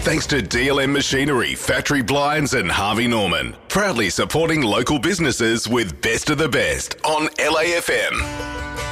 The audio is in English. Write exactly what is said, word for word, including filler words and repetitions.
thanks to D L M Machinery, Factory Blinds and Harvey Norman. Proudly supporting local businesses with Best of the Best on L A F M.